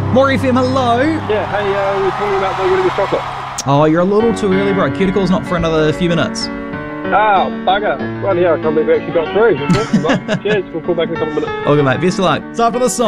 More FM, hello. Yeah, hey, we're talking about the winning chocolate. Oh, you're a little too early, bro. Cuticle's not for another few minutes. Oh, bugger. Right here, I can't believe we actually got through. Cheers, we'll call back in a couple of minutes. Okay, mate. Best of luck. It's after the song.